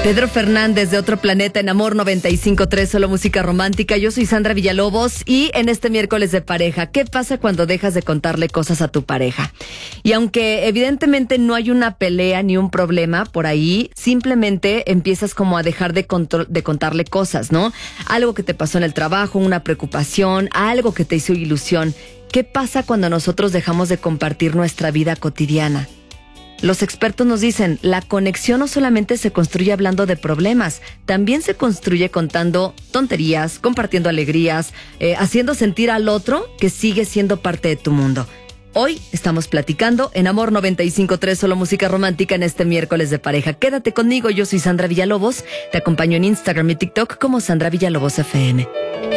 Pedro Fernández de Otro Planeta en Amor 95.3, solo música romántica. Yo soy Sandra Villalobos y en este miércoles de pareja, ¿qué pasa cuando dejas de contarle cosas a tu pareja? Y aunque evidentemente no hay una pelea ni un problema por ahí, simplemente empiezas como a dejar de contarle cosas, ¿no? Algo que te pasó en el trabajo, una preocupación, algo que te hizo ilusión. ¿Qué pasa cuando nosotros dejamos de compartir nuestra vida cotidiana? Los expertos nos dicen, la conexión no solamente se construye hablando de problemas, también se construye contando tonterías, compartiendo alegrías, haciendo sentir al otro que sigue siendo parte de tu mundo. Hoy estamos platicando en Amor 95.3, solo música romántica en este miércoles de pareja. Quédate conmigo, yo soy Sandra Villalobos, te acompaño en Instagram y TikTok como Sandra Villalobos FM.